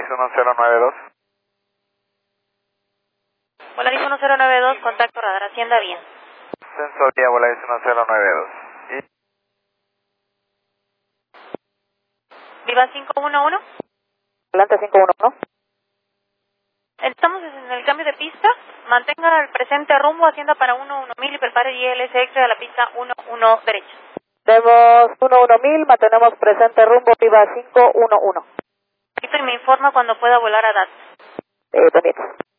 Volaris 1092. Volaris 1092, contacto radar, Hacienda bien. Descenso vía Volaris 1092. Viva 511. Atlanta 511. Estamos en el cambio de pista. Mantenga el presente rumbo, Hacienda para 11000 y prepare ILS extra a la pista 11 derecha. Demos 11000, mantenemos presente rumbo, Viva 511. Y me informa cuando pueda volar a DAT. Pendiente.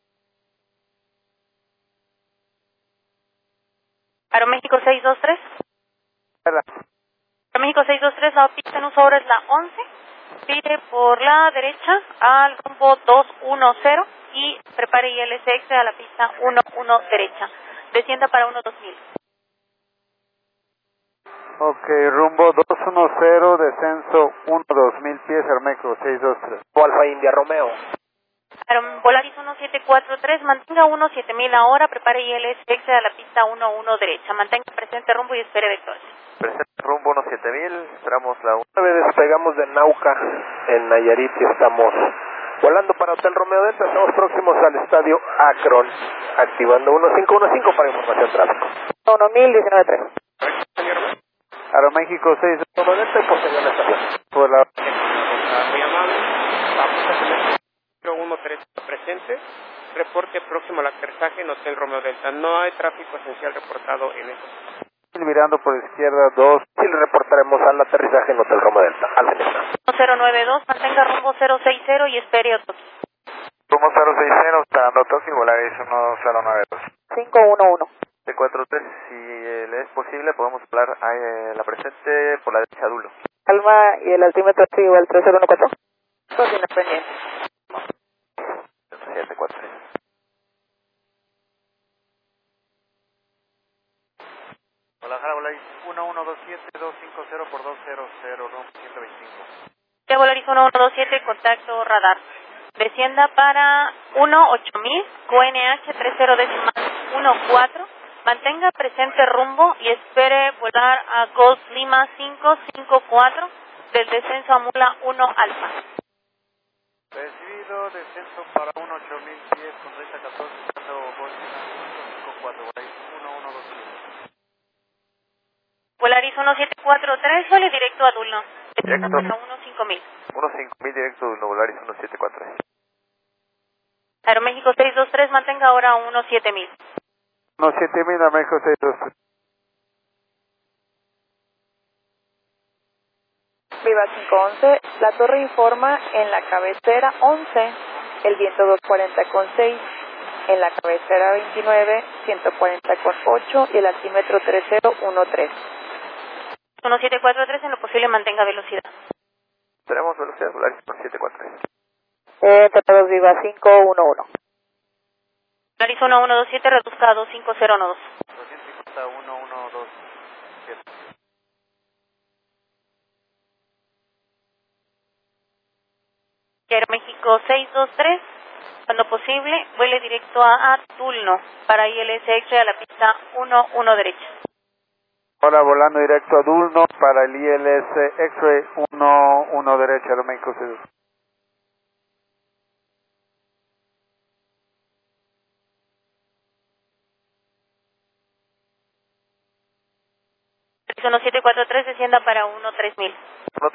Aeroméxico 623. Hola. Aeroméxico 623, la pista en uso ahora es la 11. Pide por la derecha al rumbo 210 y prepare ILS extra a la pista 11 derecha. Descienda para 12000. Ok, rumbo 210, descenso 12000 pies, Aeroméxico 623. Alfa India Romeo. Volaris 1743, mantenga 17000 ahora, prepare ILS extra a la pista 11 derecha. Mantenga presente rumbo y espere vectores. Presente rumbo 17000, esperamos la 1. Despegamos de Nauca, en Nayarit, y estamos volando para Hotel Romeo Delta. Estamos próximos al estadio Akron, activando 1515 para información tráfico. 1000, 19-3. Aeroméxico 6 Romeo Delta y posterior a la estación. por la... Muy amable, vamos a tener 013 presente, reporte próximo al aterrizaje en Hotel Romeo Delta. No hay tráfico esencial reportado en estos. Mirando por izquierda 2. Sí, le reportaremos al aterrizaje en Hotel Romeo Delta. Al centro. 092, mantenga rumbo 060 y espere otro. Rumbo 060, esperando Tokio, Volaris 1092. 511. C43, si le es posible, podemos hablar a la presente por la derecha Dulo. Alma y el altímetro activo, el 3014. Cocina pendiente. 743. Guadalajara, Volaris 1127-250 por 200, rumbo 125. Ya Volaris 1127, contacto radar. Descienda para 18000, QNH 30.14. Mantenga presente rumbo y espere volar a Ghost Lima 554 del descenso a Mula 1 Alfa. Recibido, descenso para 18000 pies con 3014, pasando Bolsina 554, Volaris 1127. Volaris 1743, suele directo a Dulno. Directo. Para 15000. 15000 directo Dulo, Volaris 1743. Aeroméxico 623, mantenga ahora 17000. 17000, Aeroméxico 623. Viva 511, la torre informa en la cabecera 11, el viento 240,6, en la cabecera 29, 140,8 y el altímetro 3013. 1743, en lo posible mantenga velocidad. Tenemos velocidad, Volaris 1743. Todos Viva 511. Volaris 1127, reduzca a 25012. 250, 1127. Aeroméxico 623, cuando posible, vuele directo a Tulno para ILS extra a la pista 11 derecha. Hola, volando directo a Dulno para el ILS X-Ray 11 derecha, Aeroméxico 623. 1743, descienda para 13000.